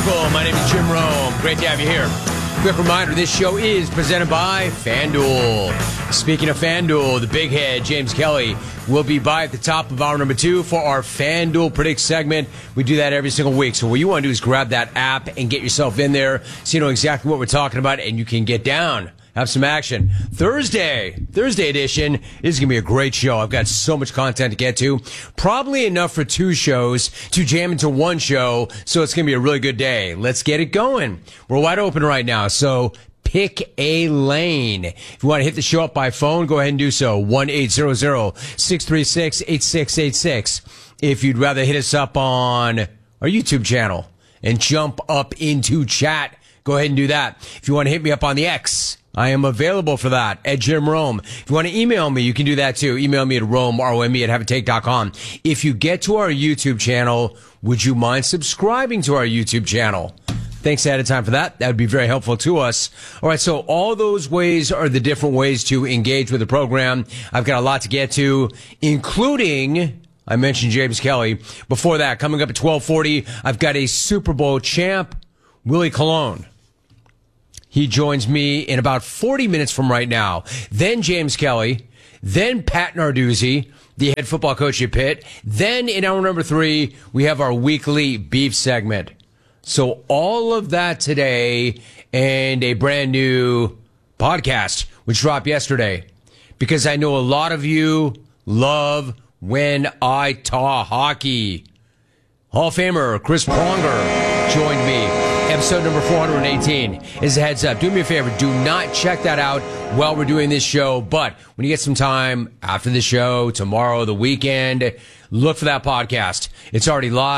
Uncle. My name is Jim Rome. Great to have you here. Quick reminder, this show is presented by FanDuel. Speaking of FanDuel, the big head, James Kelly, will be by at the top of hour number 2 for our FanDuel Predict segment. We do that every single week. So what you want to do is grab that app and get yourself in there so you know exactly what we're talking about and you can get down. Have some action. Thursday edition is going to be a great show. I've got so much content to get to. Probably enough for 2 shows to jam into 1 show, so it's going to be a really good day. Let's get it going. We're wide open right now, so pick a lane. If you want to hit the show up by phone, go ahead and do so. 1-800-636-8686. If you'd rather hit us up on our YouTube channel and jump up into chat, go ahead and do that. If you want to hit me up on the X, I am available for that at Jim Rome. If you want to email me, you can do that too. Email me at Rome, R-O-M-E, at haveatake.com. If you get to our YouTube channel, would you mind subscribing to our YouTube channel? Thanks ahead of time for that. That would be very helpful to us. All right, so all those ways are the different ways to engage with the program. I've got a lot to get to, including, I mentioned James Kelly. Before that, coming up at 12:40, I've got a Super Bowl champ, Willie Colon. He joins me in about 40 minutes from right now. Then James Kelly. Then Pat Narduzzi, the head football coach at Pitt. Then in hour number 3, we have our weekly beef segment. So all of that today and a brand new podcast, which dropped yesterday. Because I know a lot of you love when I talk hockey. Hall of Famer Chris Pronger joined me. Episode number 418 is a heads up. Do me a favor. Do not check that out while we're doing this show. But when you get some time after the show, tomorrow, the weekend, look for that podcast. It's already live.